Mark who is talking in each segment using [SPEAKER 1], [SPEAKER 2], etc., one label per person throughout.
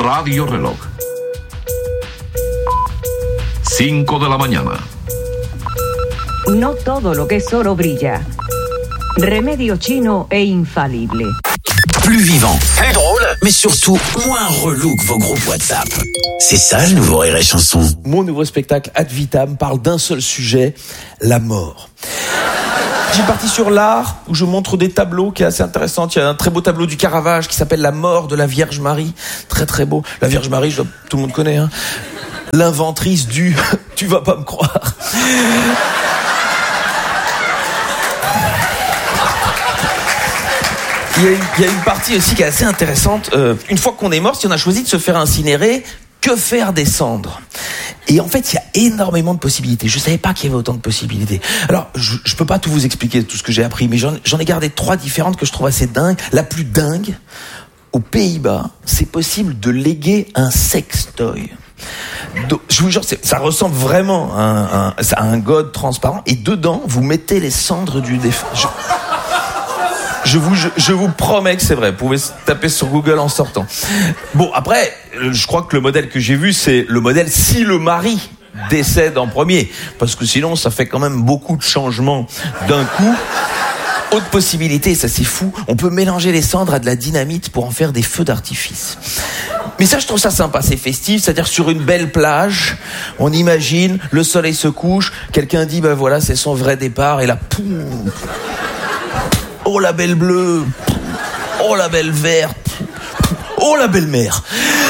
[SPEAKER 1] Radio Reloj. 5 de la mañana.
[SPEAKER 2] No todo lo que es oro brilla. Remedio chino e infalible.
[SPEAKER 3] Plus vivant, plus drôle, mais surtout moins relou que vos groupes WhatsApp. C'est ça le nouveau Rire et Chanson.
[SPEAKER 4] Mon nouveau spectacle Ad Vitam parle d'un seul sujet, la mort. J'ai parti sur l'art, où je montre des tableaux qui est assez intéressant. Il y a un très beau tableau du Caravage qui s'appelle La mort de la Vierge Marie. Très très beau. La Vierge Marie, tout le monde connaît, hein. L'inventrice du « tu vas pas me croire ». Il y a une partie aussi qui est assez intéressante. Une fois qu'on est mort, si on a choisi de se faire incinérer, que faire des cendres ? Et en fait, il y a énormément de possibilités. Je savais pas qu'il y avait autant de possibilités. Alors, je peux pas tout vous expliquer, tout ce que j'ai appris, mais j'en ai gardé 3 différentes que je trouve assez dingues. La plus dingue, aux Pays-Bas, c'est possible de léguer un sextoy. Donc, je vous jure, ça ressemble vraiment à un god transparent. Et dedans, vous mettez les cendres du défunt. Je vous promets que c'est vrai. Vous pouvez taper sur Google en sortant. Bon, après, je crois que le modèle que j'ai vu, c'est le modèle si le mari décède en premier. Parce que sinon, ça fait quand même beaucoup de changements d'un coup. Autre possibilité, ça c'est fou, on peut mélanger les cendres à de la dynamite pour en faire des feux d'artifice. Mais ça, je trouve ça sympa, c'est festif, c'est-à-dire sur une belle plage, on imagine, le soleil se couche, quelqu'un dit, ben voilà, c'est son vrai départ, et là, poum, oh la belle bleue, oh la belle verte, oh la belle mère.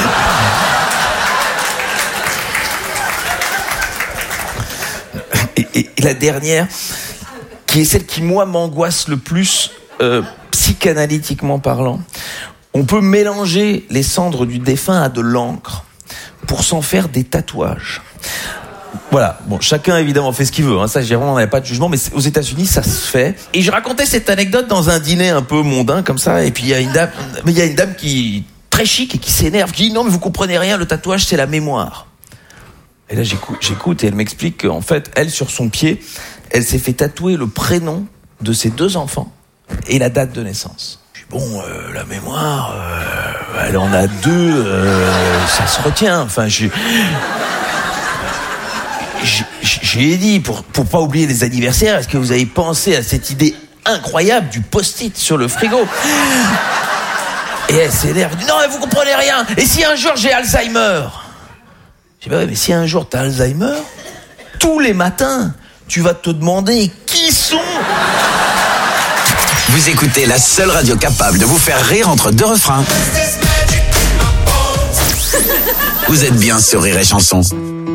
[SPEAKER 4] Et la dernière, qui est celle qui, moi, m'angoisse le plus, psychanalytiquement parlant. On peut mélanger les cendres du défunt à de l'encre pour s'en faire des tatouages. Voilà, bon, chacun évidemment fait ce qu'il veut, hein. Ça, on n'avait pas de jugement, mais aux États-Unis ça se fait. Et je racontais cette anecdote dans un dîner un peu mondain comme ça, et puis il y a une dame qui très chic et qui s'énerve, qui dit non mais vous comprenez rien, le tatouage c'est la mémoire. Et là j'écoute et elle m'explique qu'en fait elle sur son pied, elle s'est fait tatouer le prénom de ses 2 enfants et la date de naissance. Je dis bon, la mémoire, elle en a 2, ça se retient. Enfin, j'ai dit, pour pas oublier les anniversaires, est-ce que vous avez pensé à cette idée incroyable du post-it sur le frigo ? Et elle s'énerve, non mais vous comprenez rien, et si un jour j'ai Alzheimer ? Je dis bah ouais, mais si un jour t'as Alzheimer, tous les matins, tu vas te demander qui sont...
[SPEAKER 3] Vous écoutez la seule radio capable de vous faire rire entre 2 refrains. Vous êtes bien sur Rire et Chanson.